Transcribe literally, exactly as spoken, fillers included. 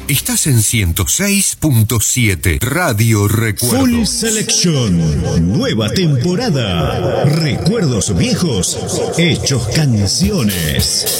Estás en ciento seis punto siete Radio Recuerdos. Full Selection, nueva temporada. Recuerdos viejos, hechos canciones.